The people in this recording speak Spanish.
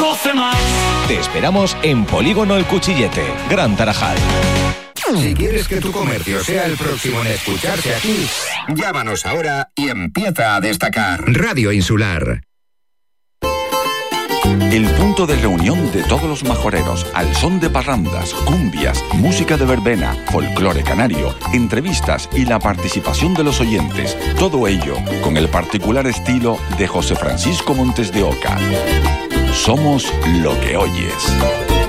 12 más. Te esperamos en Polígono El Cuchillete, Gran Tarajal. Si quieres que tu comercio sea el próximo en escucharse aquí, llámanos ahora y empieza a destacar. Radio Insular. El punto de reunión de todos los majoreros, al son de parrandas, cumbias, música de verbena, folclore canario, entrevistas y la participación de los oyentes. Todo ello con el particular estilo de José Francisco Montes de Oca. Somos lo que oyes.